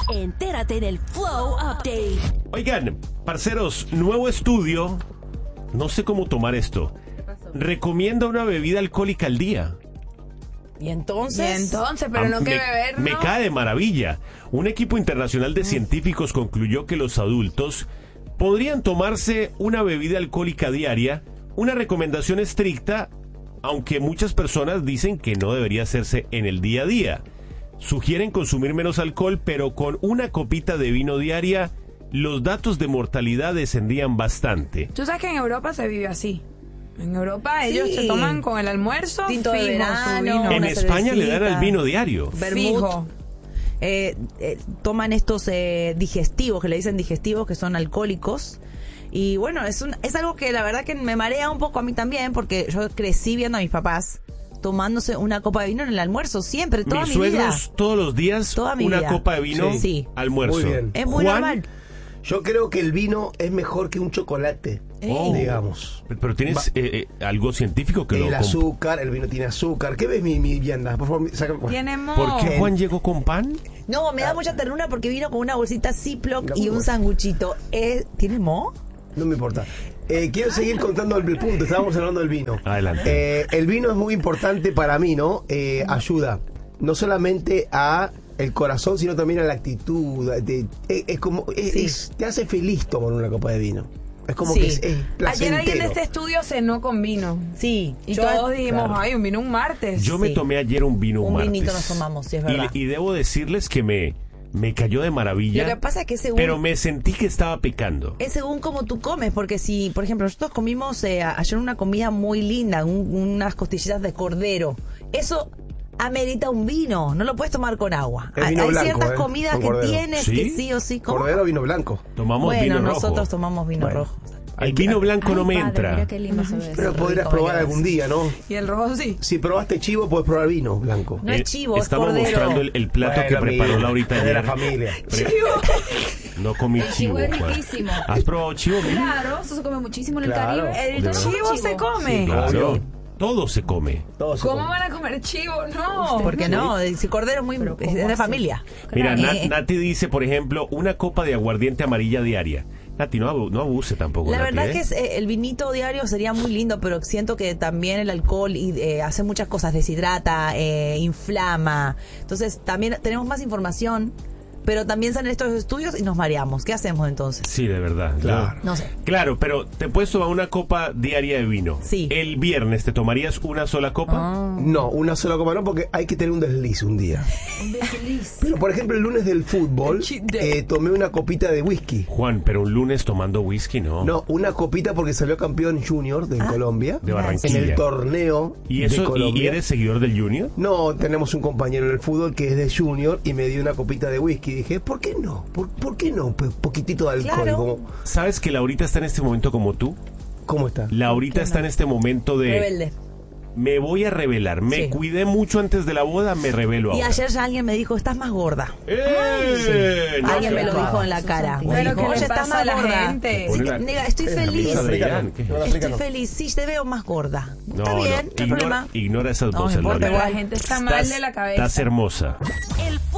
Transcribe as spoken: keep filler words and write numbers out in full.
Entérate en el Flow Update. Oigan, parceros, nuevo estudio. No sé cómo tomar esto. Recomienda una bebida alcohólica al día. ¿Y entonces? Y entonces, pero no que me, beber, ¿no? me cae de maravilla. Un equipo internacional de científicos concluyó que los adultos podrían tomarse una bebida alcohólica diaria, una recomendación estricta, aunque muchas personas dicen que no debería hacerse en el día a día. Sugieren consumir menos alcohol, pero con una copita de vino diaria, los datos de mortalidad descendían bastante. Tú sabes que en Europa se vive así. En Europa Sí. ellos se toman con el almuerzo Tinto de fijo, verano, su vino. En una España le dan cervecita. al vino diario. Vermut. Fijo. Eh, eh, toman estos eh, digestivos, que le dicen digestivos, que son alcohólicos. Y bueno, es, un, es algo que la verdad que me marea un poco a mí también, porque yo crecí viendo a mis papás tomándose una copa de vino en el almuerzo, siempre, toda Mis mi suegros vida. todos los días Toda mi una vida. copa de vino, Sí. almuerzo. Muy bien. Es muy Juan, normal. Yo creo que el vino es mejor que un chocolate, Oh. digamos. Pero, pero tienes Va- eh, eh, algo científico que El lo comp- azúcar, el vino tiene azúcar. ¿Qué ves, mi, mi vianda? Por favor, saca. Tiene mo. ¿Por qué Juan llegó con pan? No, me da mucha ternura porque vino con una bolsita Ziploc Mira, y muy un bueno. sanguchito. Eh, ¿Tiene mo? No me importa. Eh, quiero seguir contando el punto. Estábamos hablando del vino. Adelante. Eh, el vino es muy importante para mí, ¿no? Eh, ayuda no solamente a el corazón, sino también a la actitud. de- es, es como es- Sí. es- te hace feliz tomar una copa de vino. Es como Sí. que es, es Ayer placentero. alguien de este estudio cenó con vino. Sí. Y yo- todos dijimos, claro. ay, un vino un martes. Yo me sí. tomé ayer un vino Un martes. vinito nos tomamos, sí, es verdad. Y, y debo decirles que me, me cayó de maravilla. Lo que pasa es que según... Pero me sentí que estaba pecando. Es según cómo tú comes, porque si, por ejemplo, nosotros comimos eh, ayer una comida muy linda, un- unas costillitas de cordero, eso amerita un vino, no lo puedes tomar con agua. Es Hay, vino hay blanco, ciertas ¿eh? comidas Con que cordero. tienes ¿Sí? que sí o sí comer. Cordero, vino blanco. Tomamos Bueno, vino nosotros rojo. tomamos vino Bueno. rojo. El vino blanco no me Ay, padre, entra. mira qué lindo se ve. Pero eso. podrás rico, probar ya algún ves. día, ¿no? Y el rojo sí. Si probaste chivo, puedes probar vino blanco. No es Eh, chivo, es Estamos cordero. mostrando el, el plato Bueno, que preparó amigo, Laurita es de la ayer. familia. Pre- No comí chivo, chivo es Juan. riquísimo. ¿Has probado chivo? Mimi? Claro, eso se come muchísimo en el Claro. Caribe. El ¿De verdad? chivo se come. Claro. Obvio. Todo se come. Todo se ¿Cómo come. van a comer chivo? No. ¿Por qué no? Si cordero es muy Pero es ¿cómo de hace? familia. Mira, Claro. Nat- Nati dice, por ejemplo, una copa de aguardiente amarilla diaria. Nati, no, abu- no abuse tampoco. La Nati, verdad ¿eh? que es, eh, el vinito diario sería muy lindo, pero siento que también el alcohol y, eh, hace muchas cosas, deshidrata, eh, inflama. Entonces también tenemos más información, pero también salen estos estudios y nos mareamos. ¿Qué hacemos entonces? Sí, de verdad. Claro. Yo- No sé. Claro, pero te puedes tomar una copa diaria de vino. Sí. El viernes, ¿te tomarías una sola copa? Ah. No, una sola copa no, porque hay que tener un desliz un día. Un desliz. Pero, por ejemplo, el lunes del fútbol, El cheat day. eh, tomé una copita de whisky. Juan, pero un lunes tomando whisky, no. No, una copita porque salió campeón junior de Colombia. De En Barranquilla. el torneo ¿Y de eso? ¿Y, Colombia. y eres seguidor del Junior? No, tenemos un compañero en el fútbol que es de junior y me dio una copita de whisky. Y dije, ¿por qué no? ¿Por, por qué no? Un poquitito de alcohol. Claro. Como, ¿Sabes que Laurita está en este momento como tú? ¿Cómo está? Laurita está en este momento de... Rebelde. Me voy a revelar. Me Sí. cuidé mucho antes de la boda, me revelo Y ahora. ayer ya alguien me dijo, estás más gorda. ¡Eh! No Alguien me seas- lo dijo en la Sus cara. sentidos. Me Pero dijo, ¿qué le oye, estás pasa más a la gorda. gente? Sí, Ponela- nega, estoy Eh, feliz. Luis Adrián, africano. ¿qué? No, Estoy africano. feliz. Sí, te veo más gorda. No, Está no, bien, no hay ignora, problema. ignora esas No me voces, importa, Laurita. La gente está mal Estás- de la cabeza. Estás hermosa. El